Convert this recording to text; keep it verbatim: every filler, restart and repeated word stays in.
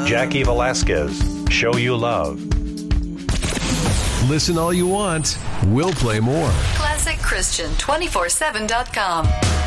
Jackie Velasquez, Show You Love. Listen all you want. We'll play more. Classic Christian two forty-seven dot com.